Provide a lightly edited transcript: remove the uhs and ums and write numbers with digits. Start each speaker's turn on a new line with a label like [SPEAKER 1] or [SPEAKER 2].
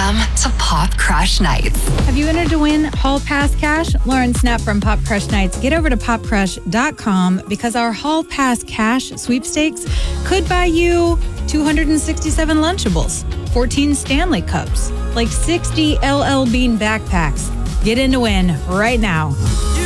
[SPEAKER 1] Welcome to Pop Crush Nights.
[SPEAKER 2] Have you entered to win Hall Pass Cash? Lauren Snap from Pop Crush Nights. Get over to popcrush.com because our Hall Pass Cash sweepstakes could buy you 267 Lunchables, 14 Stanley Cups, like 60 LL Bean backpacks. Get in to win right now.